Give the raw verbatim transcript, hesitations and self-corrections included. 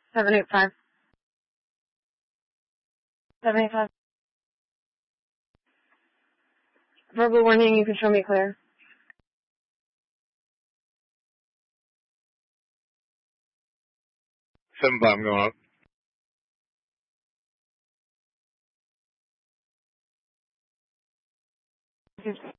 Seven eight five. Seven eight five. Verbal warning, you can show me clear. Seven five, I'm going up.